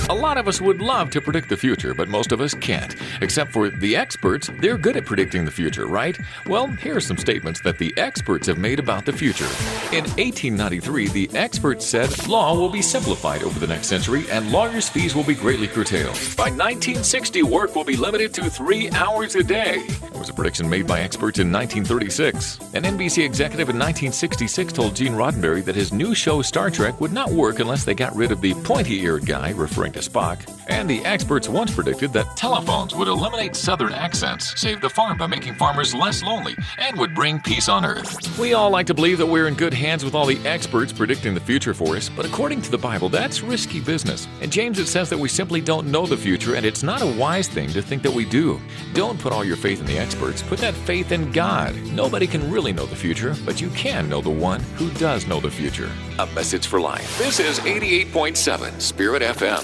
A lot of us would love to predict the future, but most of us can't. Except for the experts, they're good at predicting the future, right? Well, here are some statements that the experts have made about the future. In 1893, the experts said law will be simplified over the next century and lawyers' fees will be greatly curtailed. By 1960, work will be limited to 3 hours a day. It was a prediction made by experts in 1936. An NBC executive in 1966 told Gene Roddenberry that his new show Star Trek would not work unless they got rid of the pointy-eared guy, referring to Spock. And the experts once predicted that telephones would eliminate southern accents, save the farm by making farmers less lonely, and would bring peace on Earth. We all like to believe that we're in good hands with all the experts predicting the future for us, but according to the Bible, that's risky business. In James, it says that we simply don't know the future, and it's not a wise thing to think that we do. Don't put all your faith in the experts. Put that faith in God. Nobody can really know the future, but you can know the one who does know the future. A message for life. This is 88.7 Spirit FM.